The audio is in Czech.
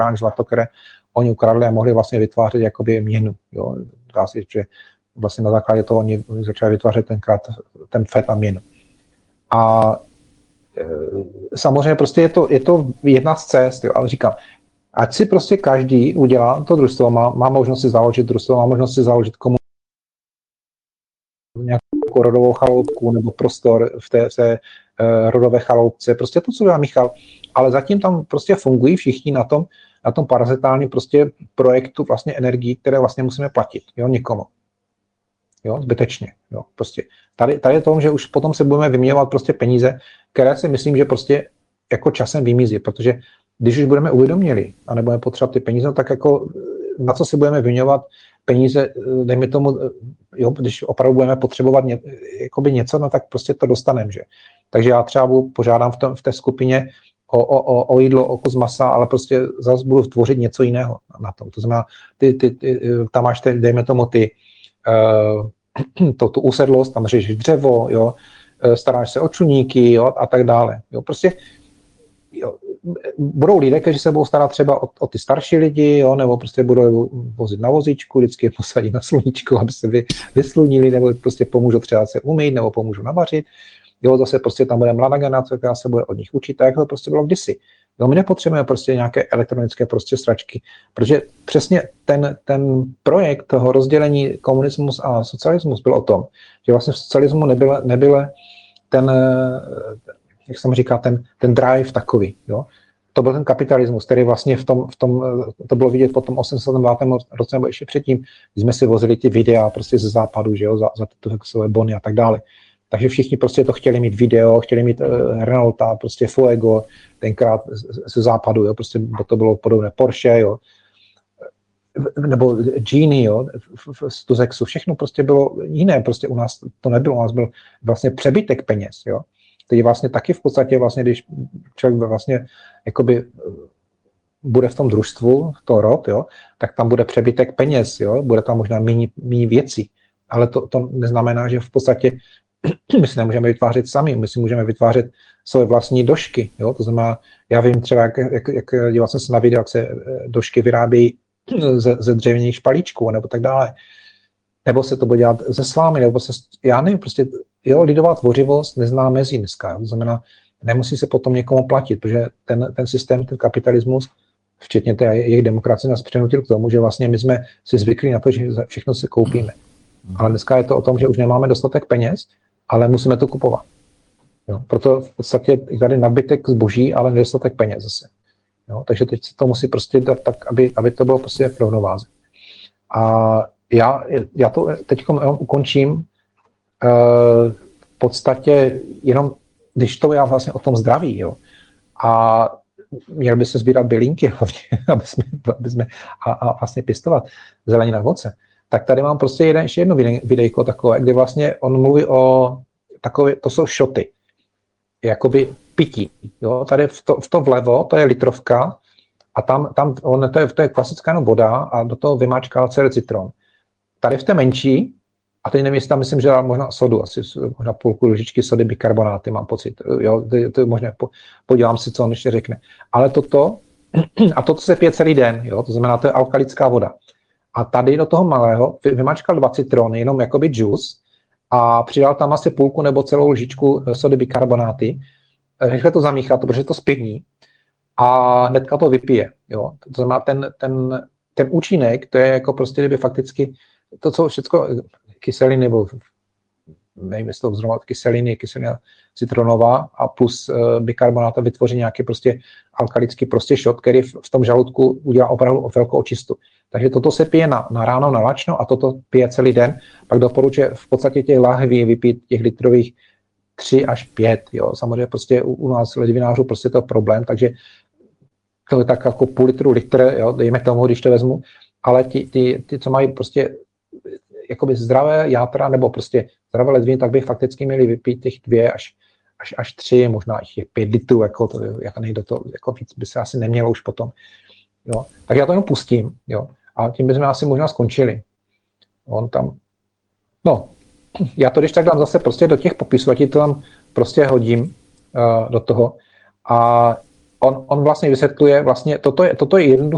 zlato, které oni ukradli a mohli vlastně vytvářet jakoby měnu. Jo. Dá se říct, že vlastně na základě toho oni začali vytvářet ten FED a měnu. A samozřejmě prostě je to jedna z cest, jo, ale říkám, ať si prostě každý udělá to družstvo, má možnost si založit družstvo, má možnost si založit nějakou rodovou chaloupku nebo prostor v té rodové chaloupce, prostě to, co dělá Michal, ale zatím tam prostě fungují všichni na tom parazitálním prostě projektu vlastně energií, které vlastně musíme platit, jo, někomu. Jo, zbytečně, jo, prostě. Tady je to, že už potom se budeme vyměňovat prostě peníze, které si myslím, že prostě jako časem vymizí, protože když už budeme uvědoměli a nebudeme potřebovat ty peníze, tak jako na co si budeme vyměňovat peníze, dejme tomu, jo, když opravdu budeme potřebovat něco, no tak prostě to dostaneme, že. Takže já třeba požádám v té skupině o jídlo, o kus masa, ale prostě zase budu tvořit něco jiného na tom. To znamená, tam máš, dejme tomu, tu usedlost, tam řežíš dřevo, jo, staráš se o čuníky, jo, a tak dále. Jo, prostě jo, budou lidé, kteří se budou starat třeba o ty starší lidi, jo, nebo prostě budou vozit na vozíčku, vždycky je posadit na sluníčko, aby se vyslunili, nebo prostě pomůžou třeba se umýt, nebo pomůžou navařit. Jo, zase prostě tam bude mladá generace, která se bude od nich učit, tak jak to prostě bylo kdysi. Jo, my nepotřebujeme prostě nějaké elektronické prostě stračky, protože přesně ten projekt toho rozdělení komunismus a socialismus byl o tom, že vlastně v socialismu nebyl ten, jak jsem říkal, ten drive takový, jo. To byl ten kapitalismus, který vlastně to bylo vidět po tom 89. roce nebo ještě předtím, když jsme si vozili ty videa prostě ze západu, že jo, za ty bony a tak dále. Takže všichni prostě to chtěli mít video, chtěli mít Renaulta, prostě Fuego, tenkrát ze západu, jo, prostě to bylo podobné Porsche, jo, nebo Genie, jo, z Tuzexu, všechno prostě bylo jiné, prostě u nás to nebylo, u nás byl vlastně přebytek peněz, jo. Teď vlastně taky v podstatě vlastně, když člověk vlastně jakoby bude v tom družstvu, to rod, jo, tak tam bude přebytek peněz, jo, bude tam možná méně věcí, ale to neznamená, že v podstatě my si nemůžeme vytvářet sami, my si můžeme vytvářet své vlastní došky, jo, to znamená, já vím třeba, jak díval jsem se na video, jak se došky vyrábějí ze dřevěných špalíčků, nebo tak dále, nebo se to bude dělat ze slámy, nebo já nevím, prostě, jo, lidová tvořivost nezná mezí dneska, to znamená, nemusí se potom někomu platit, protože ten systém, ten kapitalismus, včetně té jejich demokracie, nás přenutil k tomu, že vlastně my jsme si zvykli na to, že všechno si koupíme. Ale dneska je to o tom, že už nemáme dostatek peněz, ale musíme to kupovat. Jo, proto v podstatě je tady nadbytek zboží, ale nedostatek peněz zase. Jo, takže teď se to musí prostě dát tak, aby to bylo prostě v rovnováze. A já to teď ukončím v podstatě jenom, když to já vlastně o tom zdraví, jo, a měl by se sbírat bylinky hlavně, aby jsme a vlastně pěstovat zelenina a ovoce. Tak tady mám prostě ještě jedno videjko takové, kde vlastně on mluví o takové, to jsou šoty, jakoby pití. Jo? Tady v to vlevo, to je litrovka a tam to je klasická voda a do toho vymáčká celý citron. Tady v té menší, a teď nevím, jestli tam myslím, že dám možná sodu, asi možná půlku lžičky sody bikarbonáty, mám pocit. Jo? To je možné, podívám si, co on ještě řekne. Ale toto se pije celý den, jo? To znamená, to je alkalická voda. A tady do toho malého vymačkal 2 citrony, jenom jakoby džus, a přidal tam asi půlku nebo celou lžičku sody bikarbonáty. Rychle to zamíchá, protože to spivní a hnedka to vypije. Jo? To znamená, ten účinek, to je jako prostě, kdyby fakticky to, co všechno kyseliny, nebo nevím, jestli to vzrovat kyselina citronová a plus bikarbonáta vytvoří nějaký prostě alkalický prostě šot, který v tom žaludku udělá opravdu velkou očistu. Takže toto se pije na ráno, na lačno a toto pije celý den. Pak doporučuje v podstatě těch lahví vypít těch litrových 3 až 5. Jo. Samozřejmě prostě u nás ledvinářů prostě to je problém, takže to je tak jako půl litr, jo, dejme tomu, když to vezmu, ale ty co mají prostě jakoby zdravé játra nebo prostě zdravé ledviny, tak by fakticky měli vypít těch 2 až 3, možná i 5 litrů, jako nejde to, jako víc by se asi nemělo už potom. Jo. Tak já to jenom pustím, jo. A tím bychom asi možná skončili. On tam, no, já to když tak dám zase prostě do těch popisů, a ti to tam prostě hodím do toho. A on vlastně vysvětluje, vlastně toto je jednoduché